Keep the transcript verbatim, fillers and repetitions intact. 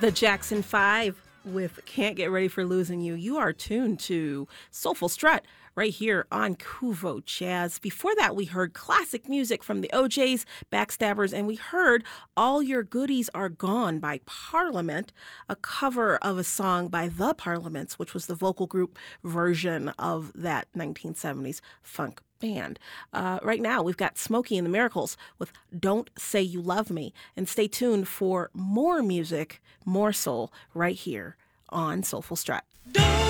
The Jackson Five with Can't Get Ready for Losing You. You are tuned to Soulful Strut right here on Kuvo Jazz. Before that, we heard classic music from the O Js, Backstabbers, and we heard All Your Goodies Are Gone by Parliament, a cover of a song by The Parliaments, which was the vocal group version of that nineteen seventies funk band. Uh, right now, we've got Smokey and the Miracles with Don't Say You Love Me. And stay tuned for more music, more soul, right here on Soulful Strut. Don't